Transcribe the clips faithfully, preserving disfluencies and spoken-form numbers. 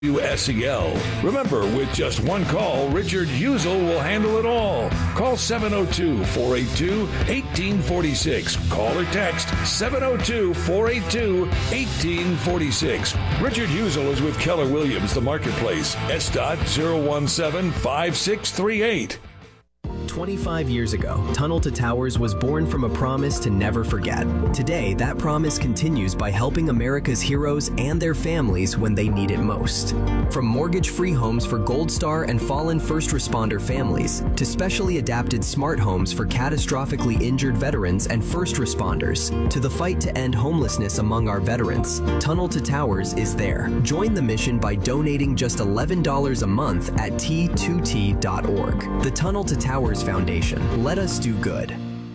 W S E L. Remember, with just one call, Richard Husel will handle it all. Call seven oh two, four eight two, one eight four six. Call or text seven oh two, four eight two, one eight four six. Richard Husel is with Keller Williams, the marketplace. S DOT zero one seven five six three eight. twenty-five years ago, Tunnel to Towers was born from a promise to never forget. Today, that promise continues by helping America's heroes and their families when they need it most. From mortgage-free homes for Gold Star and fallen first responder families, to specially adapted smart homes for catastrophically injured veterans and first responders, to the fight to end homelessness among our veterans, Tunnel to Towers is there. Join the mission by donating just eleven dollars a month at T two T dot org. The Tunnel to Towers Foundation. Let us do good.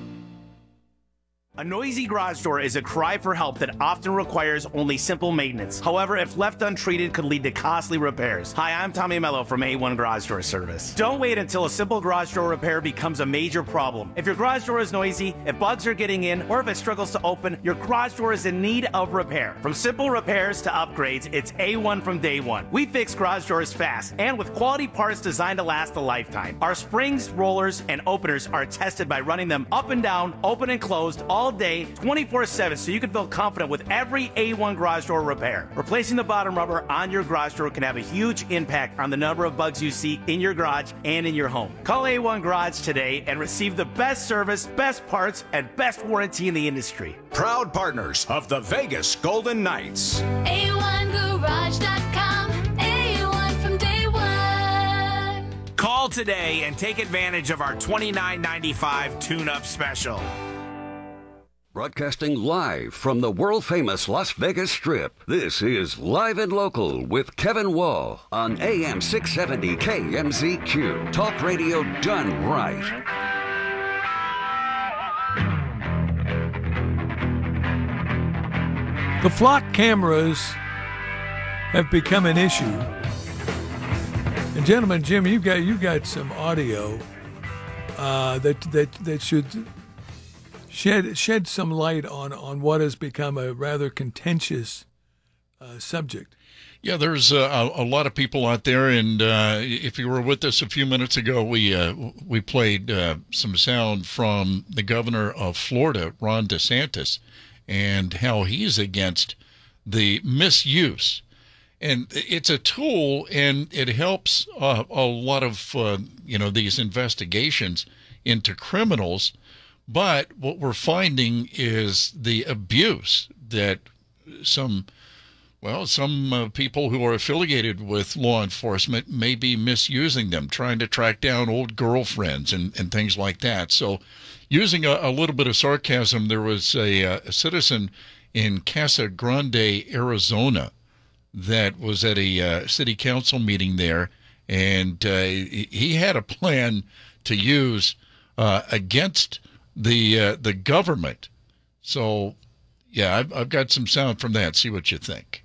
A noisy garage door is a cry for help that often requires only simple maintenance. However, if left untreated, could lead to costly repairs. Hi, I'm Tommy Mello from A one Garage Door Service. Don't wait until a simple garage door repair becomes a major problem. If your garage door is noisy, if bugs are getting in, or if it struggles to open, your garage door is in need of repair. From simple repairs to upgrades, it's A one from day one. We fix garage doors fast and with quality parts designed to last a lifetime. Our springs, rollers, and openers are tested by running them up and down, open and closed, all day, twenty-four seven, so you can feel confident with every A one garage door repair. Replacing the bottom rubber on your garage door can have a huge impact on the number of bugs you see in your garage and in your home. Call A one Garage today and receive the best service, best parts, and best warranty in the industry. Proud partners of the Vegas Golden Knights. A one garage dot com. A one from day one. Call today and take advantage of our twenty-nine ninety-five tune-up special. Broadcasting live from the world-famous Las Vegas Strip, this is Live and Local with Kevin Wall on A M six seventy K M Z Q. Talk radio done right. The flock cameras have become an issue. And gentlemen, Jim, you got you got some audio uh, that that that should Shed shed some light on, on what has become a rather contentious uh, subject. Yeah, there's uh, a, a lot of people out there, and uh, if you were with us a few minutes ago, we uh, we played uh, some sound from the governor of Florida, Ron DeSantis, and how he's against the misuse. And it's a tool, and it helps uh, a lot of uh, you know these investigations into criminals. But what we're finding is the abuse that some, well, some uh, people who are affiliated with law enforcement may be misusing them, trying to track down old girlfriends and, and things like that. So using a, a little bit of sarcasm, there was a, a citizen in Casa Grande, Arizona, that was at a uh, city council meeting there, and uh, he had a plan to use uh, against the uh, the government. So, yeah, I've, I've got some sound from that. See what you think.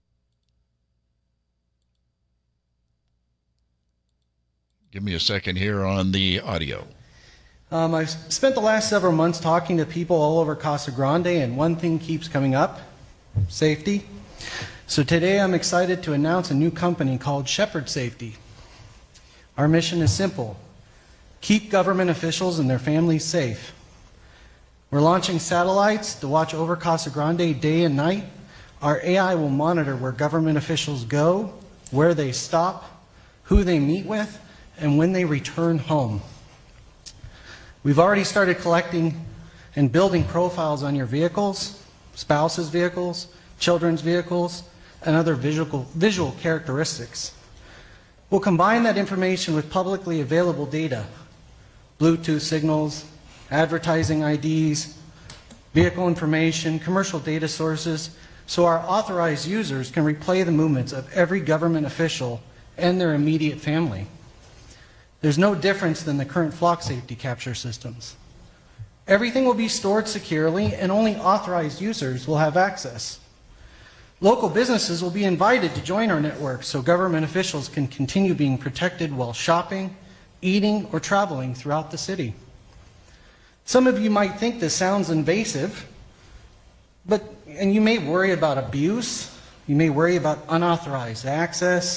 Give me a second here on the audio. Um, I've spent the last several months talking to people all over Casa Grande, and one thing keeps coming up: safety. So today I'm excited to announce a new company called Shepherd Safety. Our mission is simple: keep government officials and their families safe. We're launching satellites to watch over Casa Grande day and night. Our A I will monitor where government officials go, where they stop, who they meet with, and when they return home. We've already started collecting and building profiles on your vehicles, spouses' vehicles, children's vehicles, and other visual, visual characteristics. We'll combine that information with publicly available data, Bluetooth signals, advertising I Ds, vehicle information, commercial data sources, so our authorized users can replay the movements of every government official and their immediate family. There's no difference than the current flock safety capture systems. Everything will be stored securely, and only authorized users will have access. Local businesses will be invited to join our network so government officials can continue being protected while shopping, eating, or traveling throughout the city. Some of you might think this sounds invasive, but and you may worry about abuse, You may worry about unauthorized access,